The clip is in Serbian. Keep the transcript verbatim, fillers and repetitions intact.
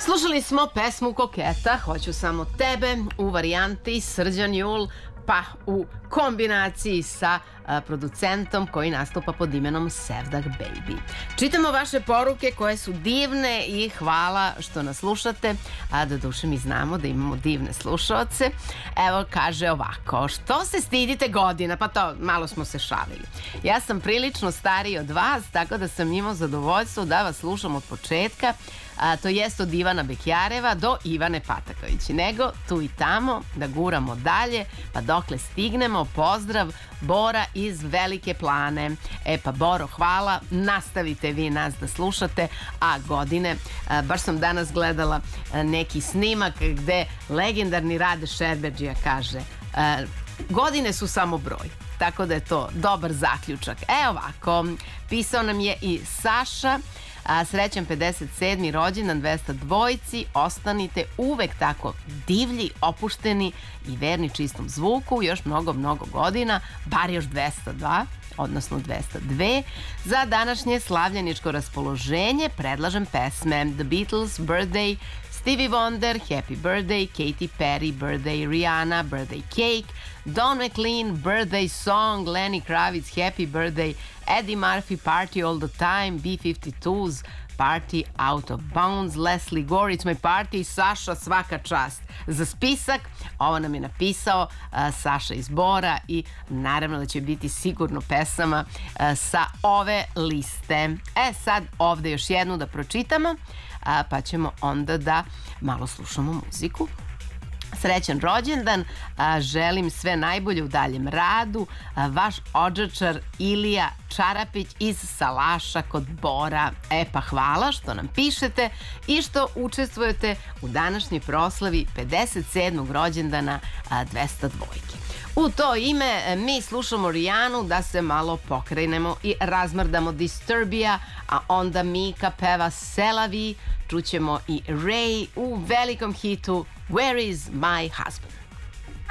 Slušali smo pesmu Koketa, Hoću samo tebe, u varijanti Srđan Jul, pa u kombinaciji sa a, producentom koji nastupa pod imenom Sevdah Baby. Čitamo vaše poruke koje su divne i hvala što nas slušate, a do duše mi znamo da imamo divne slušaoce. Evo kaže ovako: što se stidite godina? Pa to, malo smo se šalili. Ja sam prilično stariji od vas, tako da sam imao zadovoljstvo da vas slušam od početka, a, to jest od Ivana Bekjareva do Ivane Pataković. Nego tu i tamo da guramo dalje, pa dokle stignemo. Pozdrav, Bora iz Velike Plane. E pa Boro, hvala, nastavite vi nas da slušate. A godine, a, baš sam danas gledala a, neki snimak gde legendarni Rade Šerbedžija kaže a, godine su samo broj. Tako da je to dobar zaključak. E ovako, pisao nam je i Saša. A, srećan pedeset sedmi rođendan dvesta dvojici, ostanite uvek tako divlji, opušteni i verni čistom zvuku, još mnogo, mnogo godina, bar još dvesta dva, odnosno dvesta dva. Za današnje slavljeničko raspoloženje predlažem pesme The Beatles, Birthday, Stevie Wonder, Happy Birthday, Katy Perry, Birthday, Rihanna, Birthday Cake, Don McLean, Birthday Song, Lenny Kravitz, Happy Birthday, Eddie Murphy, Party All the Time, B fifty-two's Party Out of Bounds, Leslie Gore, It's My Party, Saša, svaka čast za spisak. Ovo nam je napisao uh, Saša iz Bora i naravno da će biti sigurno pesama uh, sa ove liste. E sad ovde još jednu da pročitamo, uh, pa ćemo onda da malo slušamo muziku. Srećan rođendan, a, želim sve najbolje u daljem radu, a, vaš odžačar Ilija Čarapić iz Salaša kod Bora. E pa hvala što nam pišete i što učestvujete u današnjoj proslavi pedeset sedmog rođendana a, dvesta dva. U to ime mi slušamo Rijanu da se malo pokrenemo i razmrdamo Disturbia, a onda Mika peva Selavi, čućemo i Ray u velikom hitu Where is my husband?